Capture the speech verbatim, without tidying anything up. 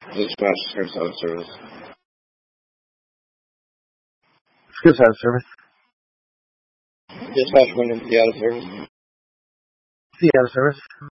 Dispatch service out of service. Scripts out of service. Dispatch one into the out of service. C out of service.